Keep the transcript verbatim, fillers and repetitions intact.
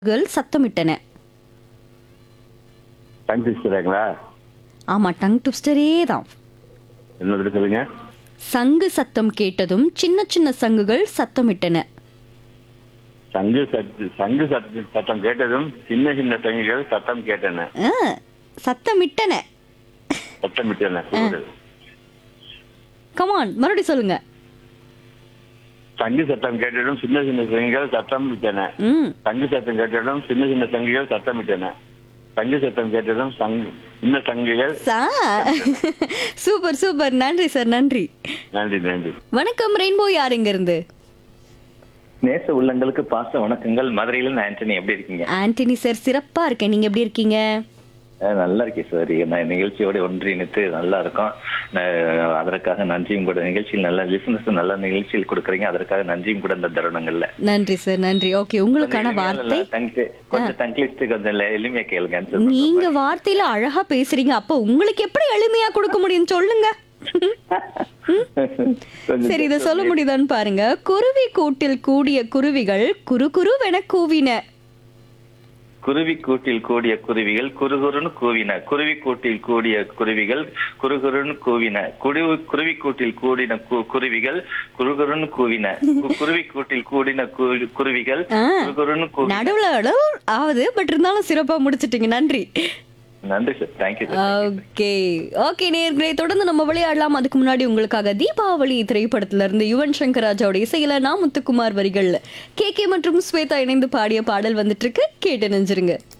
கள் சத்தமிட்டன. டங் ட்விஸ்டராங்களா? ஆமா, டங் ட்விஸ்டரே தான். என்ன சொல்லுங்க. சங்கு சத்தம் கேட்டதும் சின்ன சின்ன சங்குகள் சத்தமிட்டன. சங்கு சத்து சங்கு சத்து சத்தம் கேட்டதும் சின்ன சின்ன சங்குகள் சத்தம் கேட்டன. ஆ, சத்தமிட்டன. சத்தமிட்டன. கமான், மறுபடியும் சொல்லுங்க. சங்கு சத்தம் கேட்டதும் சின்ன சின்ன சங்குகள் சத்தம் விட்டன. ம் சங்கு சத்தம் கேட்டதும் சின்ன சின்ன சங்குகள் சத்தம் விட்டன. சங்கு சத்தம் கேட்டதும் சங்கு சின்ன சங்குகள். சூப்பர் சூப்பர், நன்றி சார், நன்றி. நன்றி நன்றி. வணக்கம் ரெயின்போ, யார் இங்க இருந்து? நேச உள்ளங்களுக்கு பாச வணக்கங்கள். மதுரையில இருந்து ஆண்டனி. எப்படி இருக்கீங்க? ஆண்டனி சார், சிறப்பா இருக்கேன். நீங்க எப்படி இருக்கீங்க? அஹ் நல்லா இருக்கேன் சார். நான் நிகழ்ச்சியோட ஒன்றிணைத்து நல்லா இருக்கும். நான் அதற்காக நன்றியும் கூட. நிகழ்ச்சியில் நல்ல லிசனஸ் நல்ல நிகழ்ச்சியில் கொடுக்குறீங்க, அதற்காக நன்றியும் கூட இந்த தருணங்கள்ல. நன்றி சார், நன்றி. ஓகே, உங்களுக்கான வார்த்தை. தங்கு கொஞ்சம் தங்கிலிஸ்ட் கொஞ்சம் இல்ல- எளிமையா கேளுங்க. நீங்க வார்த்தையில அழகா பேசுறீங்க, அப்ப உங்களுக்கு எப்படி எளிமையா கொடுக்க முடியும் சொல்லுங்க. சரி, இத சொல்ல முடியுதான்னு பாருங்க. குருவி கூட்டில் கூடிய குருவிகள் குரு குருவென கூவின. குருவி கூட்டில் கூடிய குருவிகள் குறுகுறுன்னு கூவின. குருவி கூட்டில் கூடிய குருவிகள் குறுகுறுன்னு கூவின. குருவி குருவி கூட்டில் கூடின கு- குருவிகள் குறுகுறுன்னு கூவின. கு- குருவி கூட்டில் கூடின கு- குருவிகள் ஆ, குறுகுறுன்னு கூவின. நடுவுல நடுவுல ஆகுது, பட் இருந்தாலும் சிறப்பா முடிச்சிட்டீங்க. நன்றி. நன்றி sir. Thank you sir. Okay okay நேயர்களே, தொடர்ந்து நம்ம விளையாடலாம். அதுக்கு முன்னாடி உங்களுக்காக தீபாவளி திரைப்படத்துல இருந்து யுவன் சங்கர் ராஜாவோட இசையில நான் முத்துக்குமார் வரிகள் கே கே மற்றும் ஸ்வேதா இணைந்து பாடிய பாடல் வந்துட்டு இருக்கு. கேட்டு நெஞ்சிருங்க.